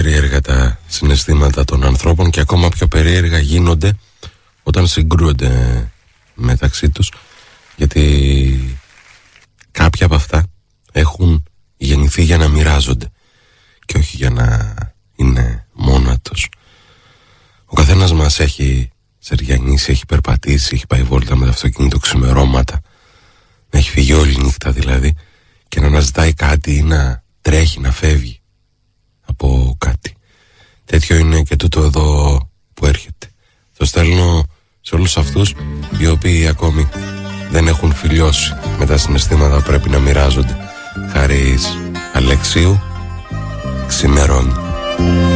περίεργα τα συναισθήματα των ανθρώπων και ακόμα πιο περίεργα γίνονται όταν συγκρούονται μεταξύ τους, γιατί κάποια από αυτά έχουν γεννηθεί για να μοιράζονται και όχι για να είναι μόνα τους. Ο καθένας μας έχει σεριανίσει, έχει περπατήσει, έχει πάει βόλτα με το αυτοκίνητο ξημερώματα, να έχει φύγει όλη νύχτα δηλαδή, και να αναζητάει κάτι ή να τρέχει, να φεύγει από κάτι. Τέτοιο είναι και τούτο εδώ που έρχεται. Το στέλνω σε όλους αυτούς οι οποίοι ακόμη δεν έχουν φιλιώσει με τα συναισθήματα που πρέπει να μοιράζονται. Χαρίς Αλεξίου, ξημερώνει.